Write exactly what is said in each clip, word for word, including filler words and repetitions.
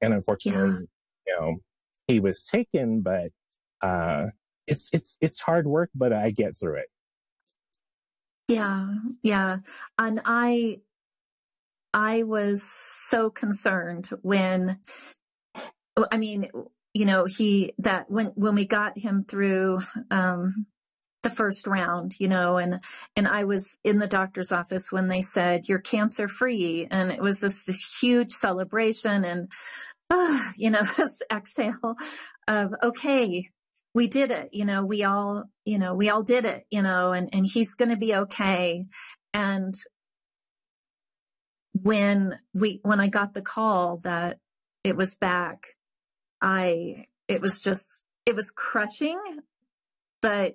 And Yeah. unfortunately, you know, he was taken, but, uh, it's, it's, it's hard work, but I get through it. Yeah. Yeah. And I, I was so concerned when, I mean, you know, he, that when, when we got him through, um, the first round, you know, and, and I was in the doctor's office when they said, you're cancer free. And it was this, this huge celebration and, uh, you know, this exhale of, okay, we did it. You know, we all, you know, we all did it, you know, and, and he's going to be okay. And when we, when I got the call that it was back, I, it was just, it was crushing, but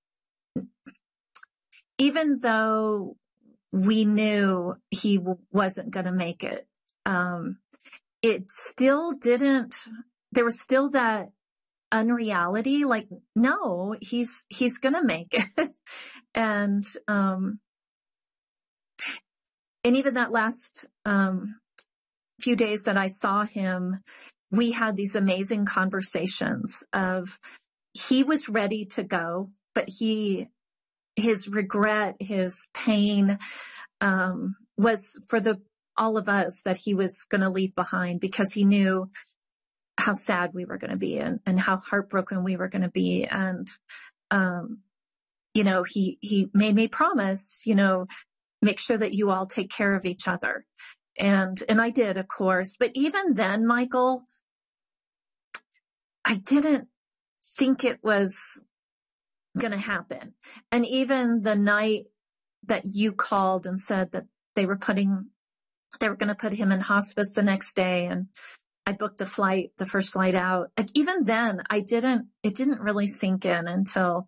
even though we knew he w- wasn't going to make it, um, it still didn't, there was still that unreality, like, no, he's, he's going to make it. and, um, and even that last, um, few days that I saw him, we had these amazing conversations of he was ready to go, but he, his regret, his pain, um, was for the, all of us that he was going to leave behind because he knew how sad we were going to be and, and how heartbroken we were going to be. And, um, you know, he, he made me promise, you know, make sure that you all take care of each other. And, and I did, of course. But even then, Michael, I didn't think it was going to happen. And even the night that you called and said that they were putting, they were going to put him in hospice the next day. And I booked a flight, the first flight out. Like even then I didn't, it didn't really sink in until,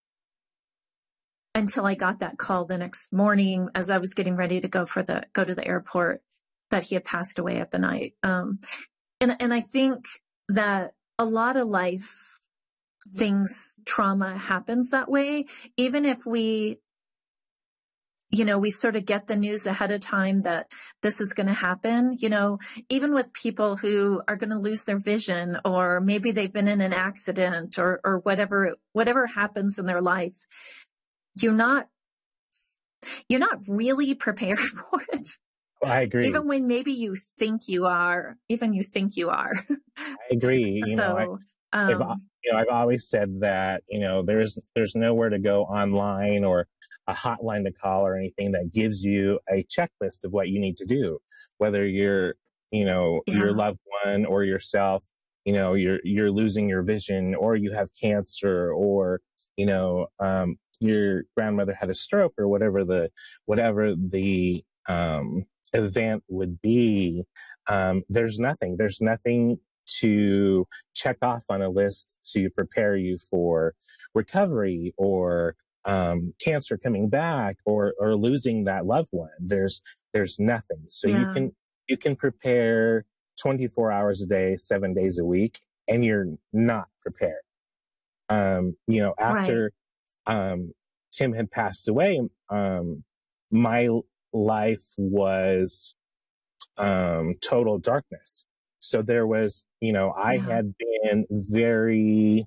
until I got that call the next morning as I was getting ready to go for the, go to the airport that he had passed away at the night. Um, and, and I think that a lot of life things, trauma happens that way. Even if we, you know, we sort of get the news ahead of time that this is going to happen, you know, even with people who are going to lose their vision, or maybe they've been in an accident or, or whatever, whatever happens in their life, you're not, you're not really prepared for it. Well, I agree. Even when maybe you think you are, even you think you are. I agree. You so, know, I, I've, um, you know, I've always said that, you know, there's, there's nowhere to go online or a hotline to call or anything that gives you a checklist of what you need to do, whether you're, you know, yeah. your loved one or yourself, you know, you're, you're losing your vision or you have cancer or, you know, um, your grandmother had a stroke or whatever the, whatever the, um, event would be. Um, there's nothing, there's nothing to check off on a list to prepare you for recovery or um, cancer coming back or or losing that loved one. There's there's nothing. So yeah. you can you can prepare twenty-four hours a day, seven days a week, and you're not prepared. Um, you know, after right. um, Tim had passed away, um, my life was um, total darkness. So there was, you know, I yeah. had been very,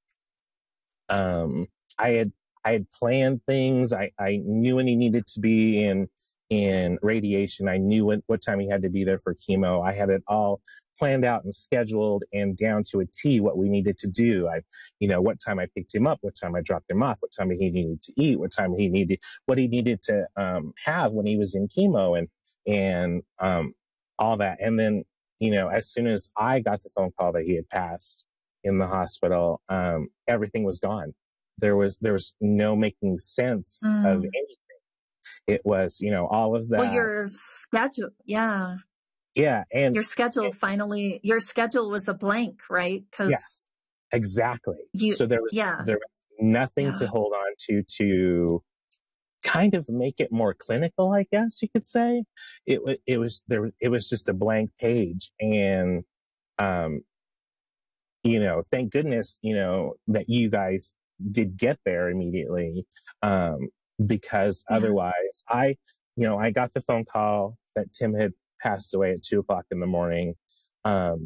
um, I had, I had planned things. I, I knew when he needed to be in, in radiation. I knew what, what time he had to be there for chemo. I had it all planned out and scheduled and down to a T what we needed to do. I, you know, what time I picked him up, what time I dropped him off, what time he needed to eat, what time he needed, what he needed to, um, have when he was in chemo and, and, um, all that. And then, you know, as soon as I got the phone call that he had passed in the hospital, um, everything was gone. There was, there was no making sense mm. of anything. It was, you know, all of that. Well, your schedule. Yeah. Yeah. And your schedule and, finally, your schedule was a blank, right? Cause yeah, exactly. You, so there was, yeah. there was nothing yeah. to hold on to, to kind of make it more clinical, I guess you could say. It, it was there, it was just a blank page. And, um, you know, thank goodness, you know, that you guys did get there immediately. Um, because yeah. otherwise I, you know, I got the phone call that Tim had passed away at two o'clock in the morning. Um,